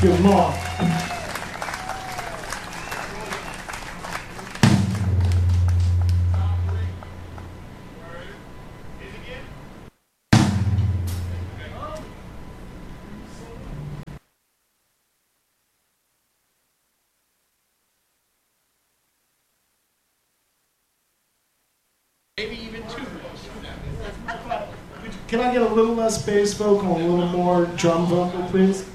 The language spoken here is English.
Give them all. Maybe even two. Can I get a little less bass vocal and a little more drum vocal, please?